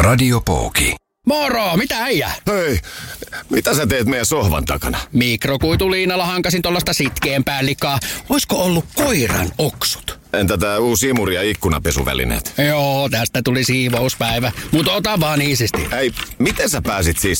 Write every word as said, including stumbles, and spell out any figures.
Radiopooki. Moro, mitä äijä? Hei, mitä sä teet meidän sohvan takana? Mikrokuituliinalla hankasin tollasta sitkeen päällikaa. Oisko ollut koiran oksut? Entä tää uusi imuri ja ikkunapesuvälineet? Joo, tästä tuli siivouspäivä. Mutta ota vaan iisisti. Hei, miten sä pääsit siis